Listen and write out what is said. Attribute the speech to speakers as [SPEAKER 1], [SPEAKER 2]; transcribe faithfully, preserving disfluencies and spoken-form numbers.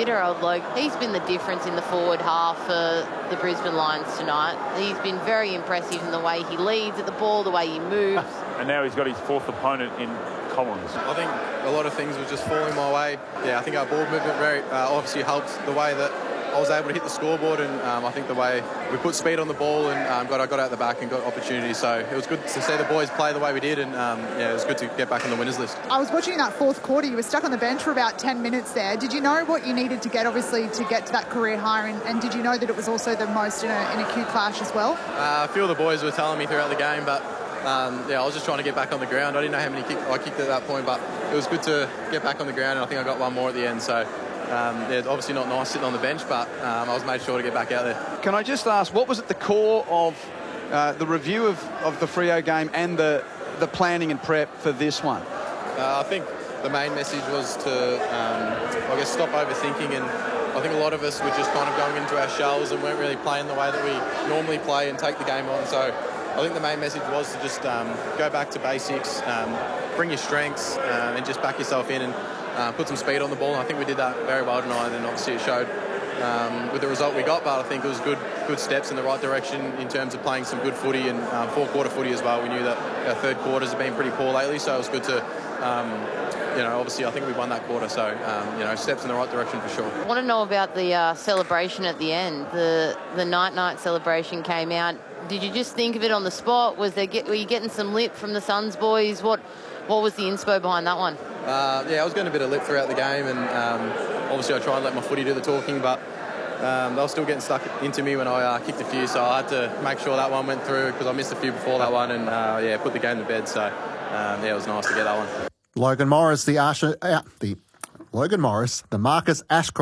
[SPEAKER 1] Peter Old, he's been the difference in the forward half for the Brisbane Lions tonight. He's been very impressive in the way he leads at the ball, the way he moves.
[SPEAKER 2] And now he's got his fourth opponent in Collins.
[SPEAKER 3] I think a lot of things were just falling my way. Yeah, I think our ball movement very uh, obviously helped the way that I was able to hit the scoreboard, and um, I think the way we put speed on the ball and um, got I got out the back and got opportunities. So it was good to see the boys play the way we did, and um, yeah, it was good to get back on the winners list.
[SPEAKER 4] I was watching that fourth quarter. You were stuck on the bench for about ten minutes there. Did you know what you needed to get, obviously, to get to that career high, and, and did you know that it was also the most in a, in a Q clash as well?
[SPEAKER 3] Uh, a few of the boys were telling me throughout the game, but um, yeah, I was just trying to get back on the ground. I didn't know how many kick I kicked at that point, but it was good to get back on the ground, and I think I got one more at the end. So. Um, yeah, obviously not nice sitting on the bench, but um, I was made sure to get back out there.
[SPEAKER 5] Can I just ask, what was at the core of uh, the review of, of the Freo game and the, the planning and prep for this one?
[SPEAKER 3] Uh, I think the main message was to, um, I guess, stop overthinking, and I think a lot of us were just kind of going into our shells and weren't really playing the way that we normally play and take the game on. So I think the main message was to just um, go back to basics, um, bring your strengths, um, and just back yourself in and Uh, put some speed on the ball, and I think we did that very well tonight, and obviously it showed um, with the result we got, but I think it was good good steps in the right direction in terms of playing some good footy and um, four-quarter footy as well. We knew that our third quarters have been pretty poor lately, so it was good to, um, you know, obviously I think we won that quarter, so, um, you know, steps in the right direction for sure.
[SPEAKER 1] I want to know about the uh, celebration at the end. The the night-night celebration came out. Did you just think of it on the spot? Was there get, were you getting some lip from the Suns boys? What what was the inspo behind that one?
[SPEAKER 3] Uh, yeah, I was getting a bit of lip throughout the game, and um, obviously I try and let my footy do the talking, but um, they were still getting stuck into me when I uh, kicked a few, so I had to make sure that one went through because I missed a few before that one, and uh, yeah, put the game to bed. So um, yeah, it was nice to get that one.
[SPEAKER 6] Logan Morris, the Asher, uh, the Logan Morris, the Marcus Ashcroft.